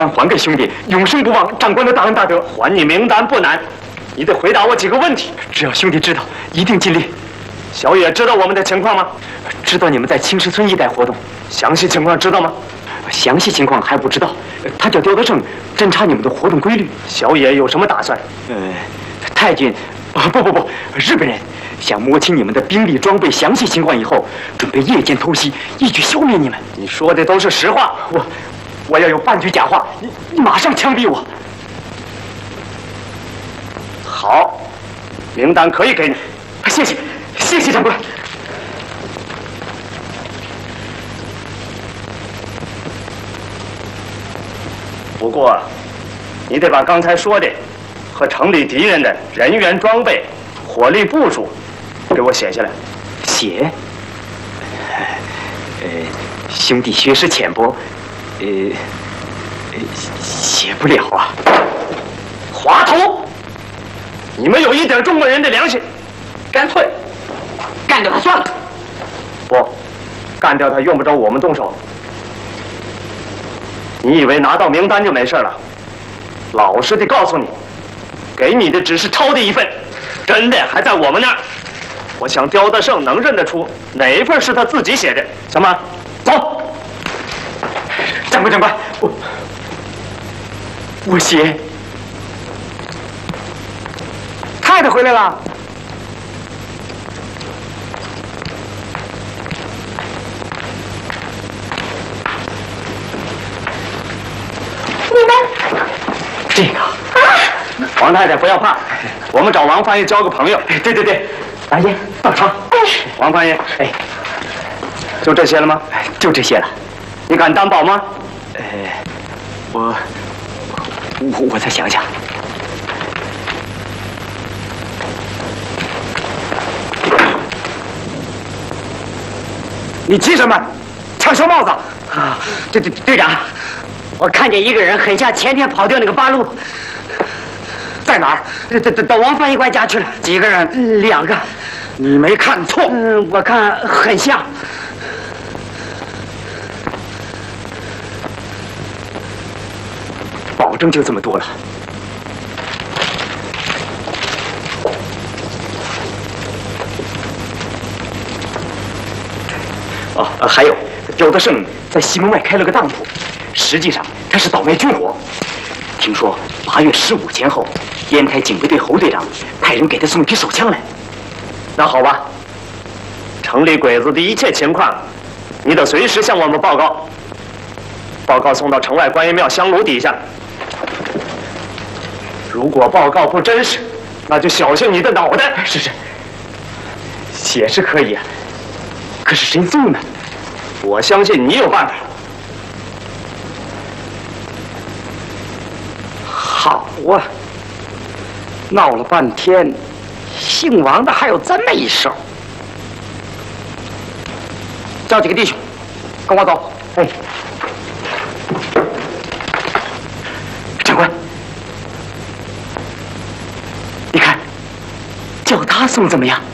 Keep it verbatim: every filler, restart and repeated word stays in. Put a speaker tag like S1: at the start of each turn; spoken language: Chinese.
S1: 还给兄弟，永生不忘长官的大恩大德。
S2: 还你名单不难，你得回答我几个问题。
S1: 只要兄弟知道，一定尽力。
S2: 小野知道我们的情况吗？
S1: 知道你们在青石村一带活动，
S2: 详细情况知道吗？
S1: 详细情况还不知道。他叫刁德胜，侦查你们的活动规律。
S2: 小野有什么打算？
S1: 呃，太君，啊不不不，日本人想摸清你们的兵力装备详细情况以后，准备夜间偷袭，一举消灭你们。
S2: 你说的都是实话。
S1: 我，我要有半句假话，你你马上枪毙我。
S2: 好，名单可以给你。
S1: 谢谢，谢谢长官。
S2: 不过，你得把刚才说的和城里敌人的人员装备、火力部署给我写下来。
S1: 写？呃，兄弟学识浅薄，呃，呃写不了啊。
S2: 滑头，你们有一点中国人的良心，干脆干掉他算了。不，干掉他用不着我们动手。你以为拿到名单就没事了？老实的告诉你，给你的只是抄的一份，真的还在我们那儿。我想刁德胜能认得出哪一份是他自己写的。小马，走。
S1: 长官，长官，我我写。太太回来了。
S3: 你们
S1: 这个
S3: 啊，
S2: 王太太不要怕，我们找王翻译交个朋友。
S1: 对对对，来人到场。
S3: 哎，
S2: 王翻译，
S1: 哎，
S2: 就这些了吗？
S1: 就这些了。
S2: 你敢担保吗？
S1: 呃，我我我再想想。
S2: 你急什么？抢小帽子！
S1: 啊，队队队长，我看见一个人很像前天跑掉那个八路，
S2: 在哪儿？
S1: 到到到王翻译官家去了。
S2: 几个人？
S1: 两个。
S2: 你没看错。
S1: 嗯，我看很像。保证就这么多了。哦，呃还有，刁德胜在西门外开了个当铺，实际上他是倒卖军火。听说八月十五前后，烟台警备队侯队长派人给他送批手枪来。
S2: 那好吧，城里鬼子的一切情况，你得随时向我们报告。报告送到城外观音庙香炉底下。如果报告不真实，那就小心你的脑袋。
S1: 是是，写是可以啊，可是谁送呢？
S2: 我相信你有办法。
S4: 好啊，闹了半天，姓王的还有这么一手。叫几个弟兄，跟我走。
S1: 哎，长官，你看，叫他送怎么样？